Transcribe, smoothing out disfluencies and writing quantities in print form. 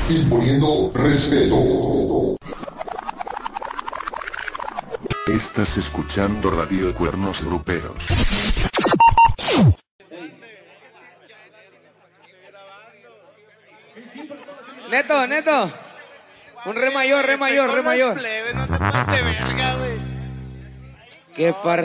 imponiendo respeto. Estás escuchando Radio Cuernos Gruperos. Neto. Un re mayor. No te pases de verga, güey. Qué par